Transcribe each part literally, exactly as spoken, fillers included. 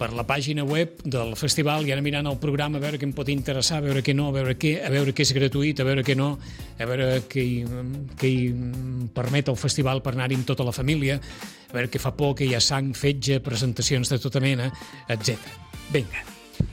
per la pàgina web del festival i anar mirant el programa, a veure què em pot interessar, a veure què no, a veure què, a veure què és gratuït, a veure què no, a veure què hi, què hi permet el festival per anar-hi amb tota la família, a veure què fa por, que hi ha sang, fetge, presentacions de tota mena, etcètera. Vinga.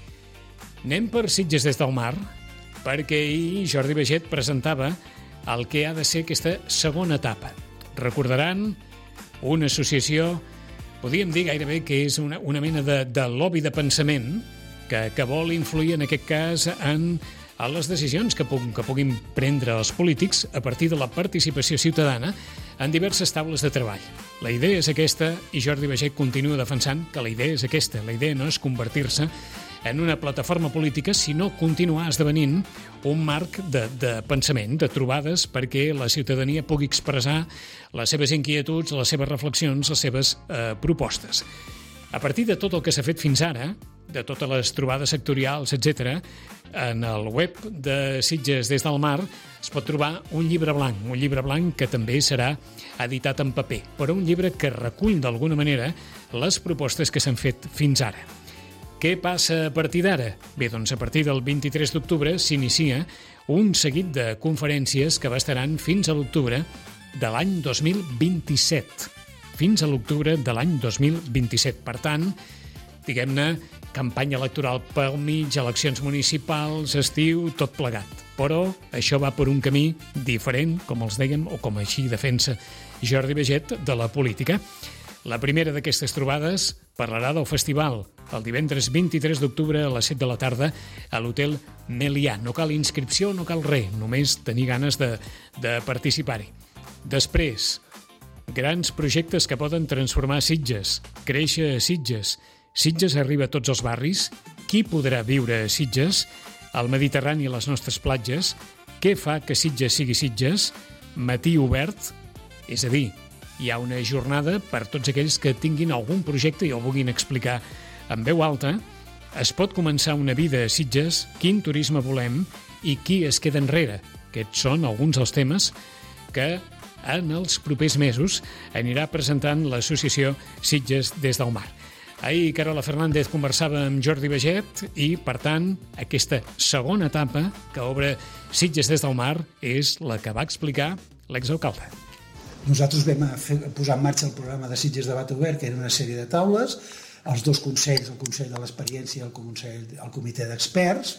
Anem per Sitges des del mar, perquè ahir Jordi Baiget presentava el que ha de ser aquesta segona etapa. Recordaran una associació, podríem dir gairebé que és una, una mena de, de lobby de pensament que, que vol influir en aquest cas en, en les decisions que, pu que puguin prendre els polítics a partir de la participació ciutadana en diverses taules de treball. La idea és aquesta i Jordi Baiget continua defensant que la idea és aquesta. La idea no és convertir-se en una plataforma política, sinó continuar esdevenint un marc de, de pensament, de trobades, perquè la ciutadania pugui expressar les seves inquietuds, les seves reflexions, les seves eh, propostes. A partir de tot el que s'ha fet fins ara, de totes les trobades sectorials, etcètera, en el web de Sitges des del mar es pot trobar un llibre blanc, un llibre blanc que també serà editat en paper, però un llibre que recull d'alguna manera les propostes que s'han fet fins ara. Què passa a partir d'ara? Bé, doncs a partir del vint-i-tres d'octubre s'inicia un seguit de conferències que bastaran fins a l'octubre de l'any dos mil vint-i-set. Fins a l'octubre de l'any dos mil vint-i-set. Per tant, diguem-ne, campanya electoral pel mig, eleccions municipals, estiu, tot plegat. Però això va per un camí diferent, com els dèiem, o com així defensa Jordi Baiget, de la política. La primera d'aquestes trobades parlarà del festival el divendres vint-i-tres d'octubre a les set de la tarda a l'Hotel Melià. No cal inscripció, no cal res, només tenir ganes de, de participar-hi. Després, grans projectes que poden transformar Sitges, créixer a Sitges. Sitges arriba a tots els barris. Qui podrà viure a Sitges? El Mediterrani i les nostres platges. Què fa que Sitges sigui Sitges? Matí obert, és a dir, hi ha una jornada per tots aquells que tinguin algun projecte i el vulguin explicar en veu alta. Es pot començar una vida a Sitges, quin turisme volem i qui es queda enrere. Aquests són alguns dels temes que en els propers mesos anirà presentant l'associació Sitges des del mar. Ahir Carola Fernández conversava amb Jordi Baiget i, per tant, aquesta segona etapa que obre Sitges des del mar és la que va explicar l'exalcalde. Nosaltres vam a fer, a posar en marxa el programa de Sitges Debat Obert, que era una sèrie de taules, els dos consells, el Consell de l'Experiència i el, consell, el Comitè d'Experts.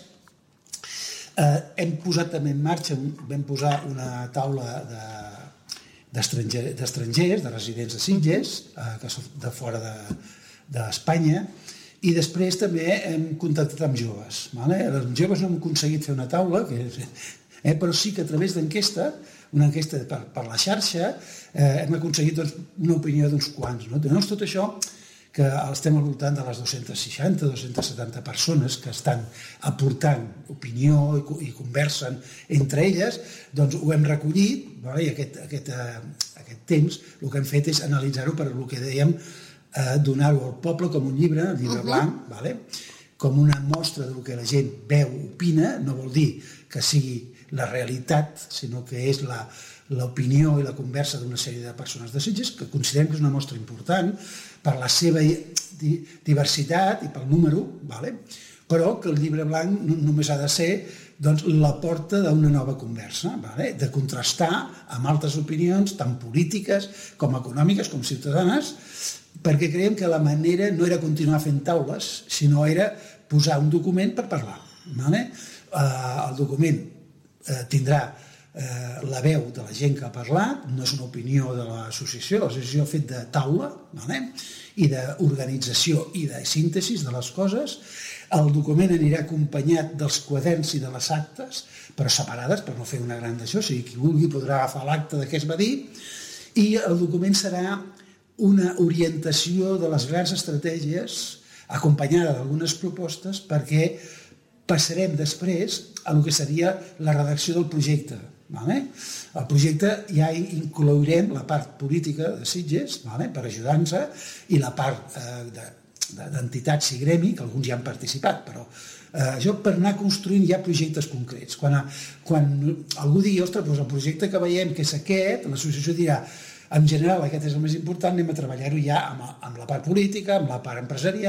Eh, hem posat també en marxa, vam posar una taula de, d'estrangers, d'estrangers, de residents de Sitges, eh, que són de fora de, d'Espanya, i després també hem contactat amb joves. Vale? Els joves no hem aconseguit fer una taula, que és, eh, però sí que a través d'enquesta, una enquesta per, per la xarxa, eh, hem aconseguit doncs, una opinió d'uns quants. No? Llavors, tot això, que estem al voltant de les dues-centes seixanta, dues-centes setanta persones que estan aportant opinió i, i conversen entre elles, doncs ho hem recollit, vale? I aquest, aquest, eh, aquest temps el que hem fet és analitzar-ho per el que dèiem, eh, donar-ho al poble com un llibre, un llibre uh-huh. blanc, vale? Com una mostra del que la gent veu, opina, no vol dir que sigui la realitat, sinó que és la, l'opinió i la conversa d'una sèrie de persones de Sitges, que considerem que és una mostra important per la seva di, diversitat i pel número, vale? Però que el llibre blanc no, només ha de ser doncs, la porta d'una nova conversa, vale? De contrastar amb altres opinions, tant polítiques com econòmiques com ciutadanes, perquè creiem que la manera no era continuar fent taules, sinó era posar un document per parlar. Vale? Uh, el document eh, tindrà eh, la veu de la gent que ha parlat, no és una opinió de l'associació, l'associació ha fet de taula, vale? I d'organització i de síntesis de les coses. El document anirà acompanyat dels quaderns i de les actes, però separades per no fer una gran d'això, o sigui, qui vulgui podrà agafar l'acte de què es va dir, i el document serà una orientació de les grans estratègies acompanyada d'algunes propostes perquè passarem després a el que seria la redacció del projecte. Vale? El projecte ja inclourem la part política de Sitges, vale? Per ajudar-nos, i la part eh, de, de, d'entitats i gremi, que alguns ja han participat, però eh, això per anar construint ja projectes concrets. Quan, a, quan algú digui, ostres, doncs el projecte que veiem que és aquest, l'associació dirà, en general aquest és el més important, anem a treballar-ho ja amb, amb la part política, amb la part empresarial,